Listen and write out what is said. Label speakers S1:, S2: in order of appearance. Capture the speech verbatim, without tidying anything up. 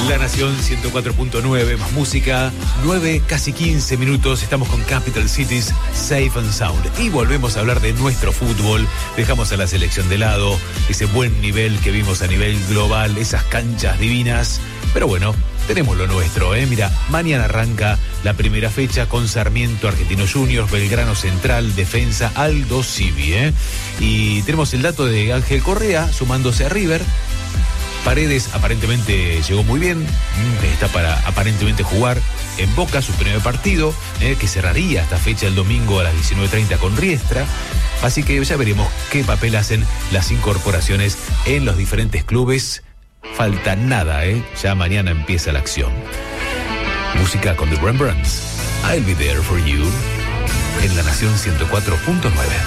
S1: La Nación ciento cuatro punto nueve, más música, nueve, casi quince minutos. Estamos con Capital Cities, Safe and Sound. Y volvemos a hablar de nuestro fútbol. Dejamos a la selección de lado, ese buen nivel que vimos a nivel global, esas canchas divinas. Pero bueno, tenemos lo nuestro, ¿eh? Mira, mañana arranca la primera fecha con Sarmiento, Argentinos Juniors, Belgrano Central, Defensa, Aldo Civi, ¿eh? Y tenemos el dato de Ángel Correa sumándose a River. Paredes aparentemente llegó muy bien, está para aparentemente jugar en Boca su primer partido, eh, que cerraría esta fecha el domingo a las diecinueve treinta con Riestra. Así que ya veremos qué papel hacen las incorporaciones en los diferentes clubes. Falta nada, ¿eh? Ya mañana empieza la acción. Música con The Rembrandts. I'll be there for you. En La Nación ciento cuatro punto nueve.